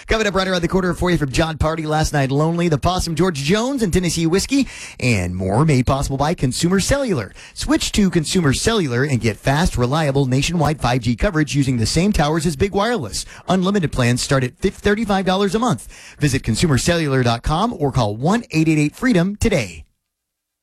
Coming up right around the corner for you from John Party, Last Night Lonely, The Possum, George Jones, and Tennessee Whiskey, and more made possible by Consumer Cellular. Switch to Consumer Cellular and get fast, reliable nationwide 5G coverage using the same towers as Big Wireless. Unlimited plans start at $35 a month. Visit consumercellular.com or call 1-888-FREEDOM today.